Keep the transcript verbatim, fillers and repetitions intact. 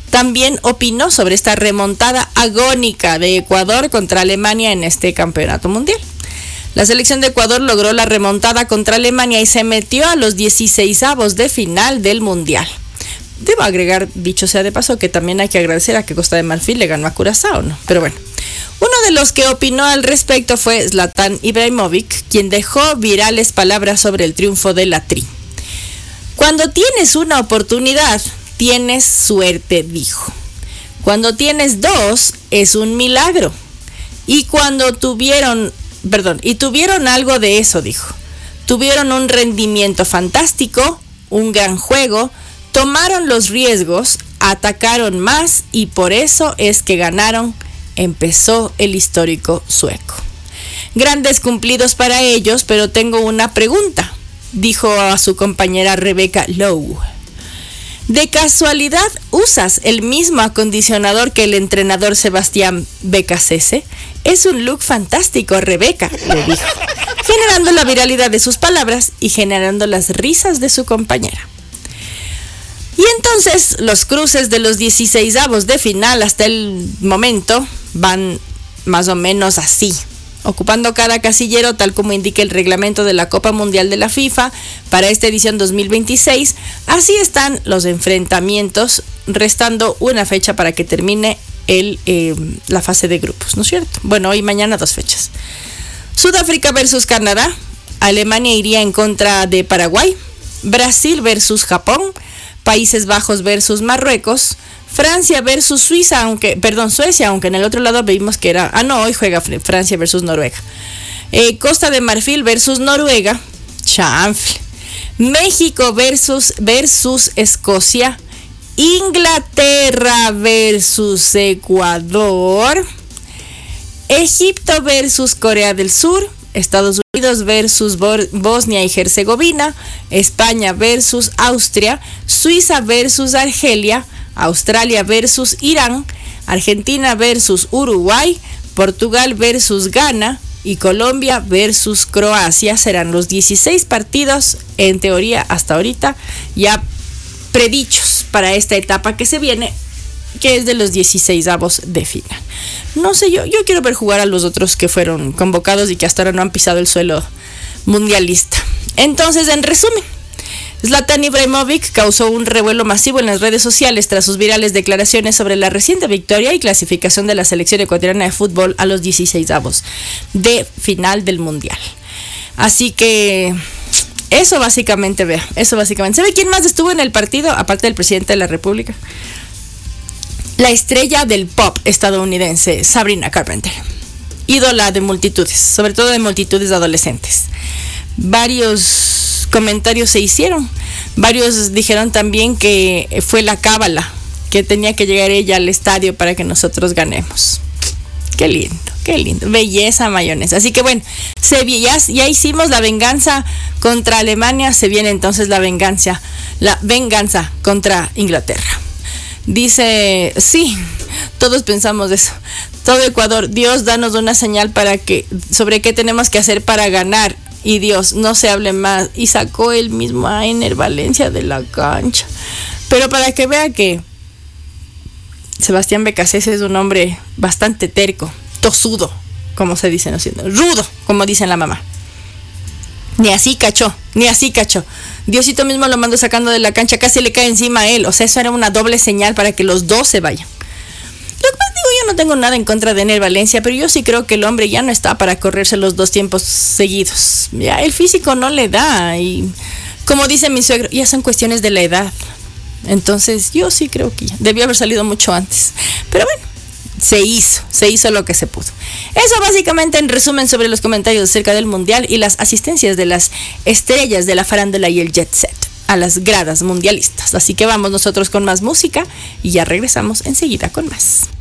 también opinó sobre esta remontada agónica de Ecuador contra Alemania en este campeonato mundial. La selección de Ecuador logró la remontada contra Alemania y se metió a los dieciseisavos de final del mundial. Debo agregar, dicho sea de paso, que también hay que agradecer a que Costa de Marfil le ganó a Curazao, ¿no? Pero bueno, uno de los que opinó al respecto fue Zlatan Ibrahimovic, quien dejó virales palabras sobre el triunfo de la Tri. Cuando tienes una oportunidad, tienes suerte, dijo. Cuando tienes dos, es un milagro. Y cuando tuvieron, perdón, y tuvieron algo de eso, dijo. Tuvieron un rendimiento fantástico, un gran juego, tomaron los riesgos, atacaron más y por eso es que ganaron, empezó el histórico sueco. Grandes cumplidos para ellos, pero tengo una pregunta, dijo a su compañera Rebecca Lowe. ¿De casualidad usas el mismo acondicionador que el entrenador Sebastián Becasese? Es un look fantástico, Rebeca, le dijo, generando la viralidad de sus palabras y generando las risas de su compañera. Y entonces los cruces de los dieciseisavos de final hasta el momento van más o menos así, ocupando cada casillero tal como indica el reglamento de la Copa Mundial de la FIFA para esta edición dos mil veintiséis. Así están los enfrentamientos, restando una fecha para que termine el, eh, la fase de grupos, ¿no es cierto? Bueno, hoy y mañana dos fechas. Sudáfrica versus Canadá, Alemania iría en contra de Paraguay, Brasil versus Japón, Países Bajos versus Marruecos, Francia versus Suiza, aunque, perdón, Suecia, aunque en el otro lado vimos que era, ah no, hoy juega Francia versus Noruega. Eh, Costa de Marfil versus Noruega, chanfle. México versus, versus Escocia, Inglaterra versus Ecuador, Egipto versus Corea del Sur, Estados Unidos versus Bosnia y Herzegovina, España versus Austria, Suiza versus Argelia, Australia versus Irán, Argentina versus Uruguay, Portugal versus Ghana y Colombia versus Croacia. Serán los dieciséis partidos, en teoría hasta ahorita, ya predichos para esta etapa que se viene, que es de los dieciseisavos de final. No sé, yo, yo quiero ver jugar a los otros que fueron convocados y que hasta ahora no han pisado el suelo mundialista. Entonces, en resumen, Zlatan Ibrahimovic causó un revuelo masivo en las redes sociales tras sus virales declaraciones sobre la reciente victoria y clasificación de la selección ecuatoriana de fútbol a los dieciseisavos de final del mundial. Así que eso básicamente, vea, eso básicamente. ¿Sabe quién más estuvo en el partido? Aparte del presidente de la República. La estrella del pop estadounidense, Sabrina Carpenter, ídola de multitudes, sobre todo de multitudes adolescentes. Varios comentarios se hicieron, varios dijeron también que fue la cábala, que tenía que llegar ella al estadio para que nosotros ganemos. Qué lindo, qué lindo, belleza mayonesa. Así que bueno, se, ya, ya hicimos la venganza contra Alemania, se viene entonces la venganza, la venganza contra Inglaterra. Dice, sí, todos pensamos eso. Todo Ecuador, Dios, danos una señal para que, sobre qué tenemos que hacer para ganar. Y Dios, no se hable más. Y sacó el mismo a Ener Valencia de la cancha. Pero para que vea que Sebastián Becasese es un hombre bastante terco, tosudo, como se dice, no siendo rudo, como dicen la mamá. Ni así cachó, ni así cachó. Diosito mismo lo mandó sacando de la cancha, casi le cae encima a él. O sea, eso era una doble señal para que los dos se vayan. Lo que más digo, yo no tengo nada en contra de Ener Valencia, pero yo sí creo que el hombre ya no está para correrse los dos tiempos seguidos. Ya el físico no le da. Y como dice mi suegro, ya son cuestiones de la edad. Entonces yo sí creo que ya debió haber salido mucho antes. Pero bueno, se hizo, se hizo lo que se pudo. Eso básicamente en resumen sobre los comentarios acerca del mundial y las asistencias de las estrellas de la farándula y el jet set a las gradas mundialistas. Así que vamos nosotros con más música y ya regresamos enseguida con más.